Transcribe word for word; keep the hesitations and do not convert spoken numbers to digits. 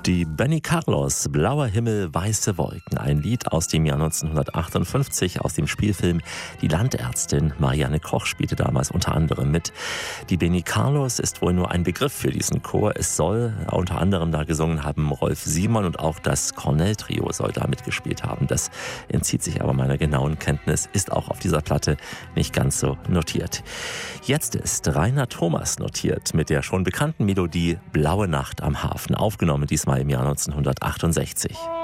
Die Benny Carlos, Blauer Himmel, weiße Wolken. Ein Lied aus dem Jahr neunzehnhundertachtundfünfzig aus dem Spielfilm Die Landärztin. Marianne Koch spielte damals unter anderem mit. Die Benny Carlos ist wohl nur ein Begriff für diesen Chor. Es soll unter anderem da gesungen haben Rolf Simon und auch das Cornell-Trio soll da mitgespielt haben. Das entzieht sich aber meiner genauen Kenntnis, ist auch auf dieser Platte nicht ganz so notiert. Jetzt ist Rainer Thomas notiert mit der schon bekannten Melodie Blaue Nacht am Hafen, aufgenommen diesmal im Jahr neunzehnhundertachtundsechzig.